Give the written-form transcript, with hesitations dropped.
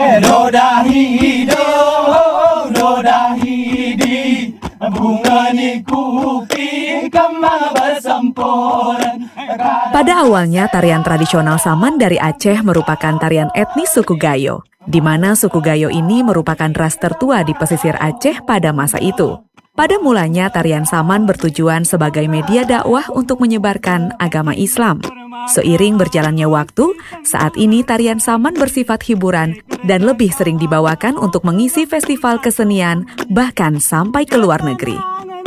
Noda hidup, noda hidi, bunga ni kuping kama bersemporan. Pada awalnya, tarian tradisional Saman dari Aceh merupakan tarian etnis suku Gayo, di mana suku Gayo ini merupakan ras tertua di pesisir Aceh pada masa itu. Pada mulanya, tarian Saman bertujuan sebagai media dakwah untuk menyebarkan agama Islam. Seiring berjalannya waktu, saat ini tarian Saman bersifat hiburan dan lebih sering dibawakan untuk mengisi festival kesenian, bahkan sampai ke luar negeri.